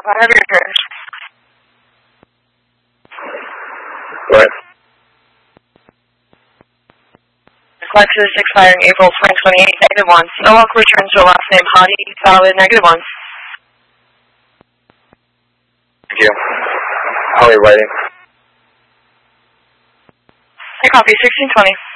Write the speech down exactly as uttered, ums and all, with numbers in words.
Whatever your turn. What? Lexus expiring April twenty twenty-eight, negative one. No walk returns to last name Hadi, valid, negative one. Thank you. How are you writing? I copy, sixteen twenty.